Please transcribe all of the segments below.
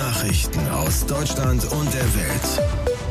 Nachrichten aus Deutschland und der Welt.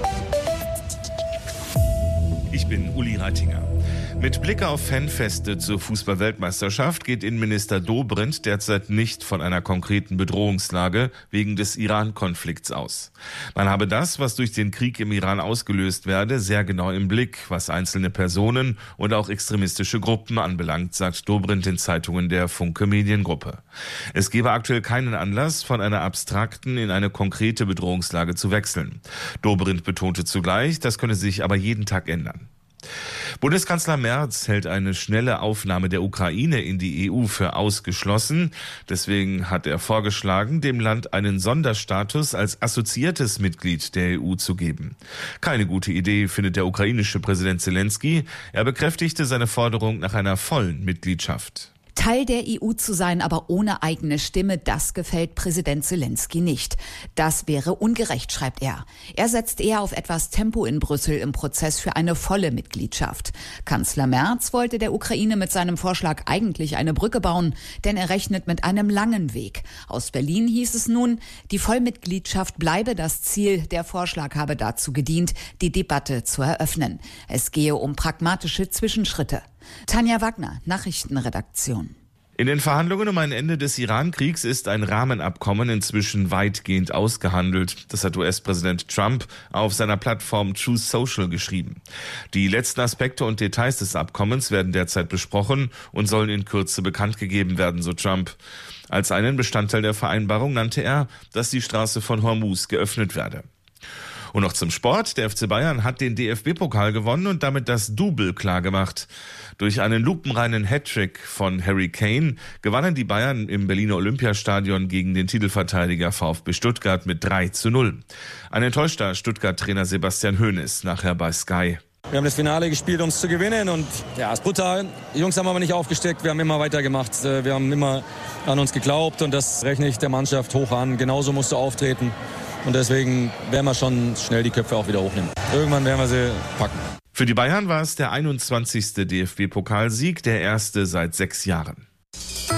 Ich bin Uli Reitinger. Mit Blick auf Fanfeste zur Fußball-Weltmeisterschaft geht Innenminister Dobrindt derzeit nicht von einer konkreten Bedrohungslage wegen des Iran-Konflikts aus. Man habe das, was durch den Krieg im Iran ausgelöst werde, sehr genau im Blick, was einzelne Personen und auch extremistische Gruppen anbelangt, sagt Dobrindt in Zeitungen der Funke Mediengruppe. Es gebe aktuell keinen Anlass, von einer abstrakten in eine konkrete Bedrohungslage zu wechseln. Dobrindt betonte zugleich, das könne sich aber jeden Tag ändern. Bundeskanzler Merz hält eine schnelle Aufnahme der Ukraine in die EU für ausgeschlossen. Deswegen hat er vorgeschlagen, dem Land einen Sonderstatus als assoziiertes Mitglied der EU zu geben. Keine gute Idee findet der ukrainische Präsident Zelensky. Er bekräftigte seine Forderung nach einer vollen Mitgliedschaft. Teil der EU zu sein, aber ohne eigene Stimme, das gefällt Präsident Zelensky nicht. Das wäre ungerecht, schreibt er. Er setzt eher auf etwas Tempo in Brüssel im Prozess für eine volle Mitgliedschaft. Kanzler Merz wollte der Ukraine mit seinem Vorschlag eigentlich eine Brücke bauen, denn er rechnet mit einem langen Weg. Aus Berlin hieß es nun, die Vollmitgliedschaft bleibe das Ziel. Der Vorschlag habe dazu gedient, die Debatte zu eröffnen. Es gehe um pragmatische Zwischenschritte. Tanja Wagner, Nachrichtenredaktion. In den Verhandlungen um ein Ende des Iran-Kriegs ist ein Rahmenabkommen inzwischen weitgehend ausgehandelt. Das hat US-Präsident Trump auf seiner Plattform Truth Social geschrieben. Die letzten Aspekte und Details des Abkommens werden derzeit besprochen und sollen in Kürze bekannt gegeben werden, so Trump. Als einen Bestandteil der Vereinbarung nannte er, dass die Straße von Hormuz geöffnet werde. Und noch zum Sport. Der FC Bayern hat den DFB-Pokal gewonnen und damit das Double klargemacht. Durch einen lupenreinen Hattrick von Harry Kane gewannen die Bayern im Berliner Olympiastadion gegen den Titelverteidiger VfB Stuttgart mit 3:0. Ein enttäuschter Stuttgart-Trainer Sebastian Hoeneß nachher bei Sky. Wir haben das Finale gespielt, um es zu gewinnen und ja, ist brutal. Die Jungs haben aber nicht aufgesteckt, wir haben immer weitergemacht. Wir haben immer an uns geglaubt und das rechne ich der Mannschaft hoch an. Genauso musst du auftreten. Und deswegen werden wir schon schnell die Köpfe auch wieder hochnehmen. Irgendwann werden wir sie packen. Für die Bayern war es der 21. DFB-Pokalsieg, der erste seit 6 Jahren.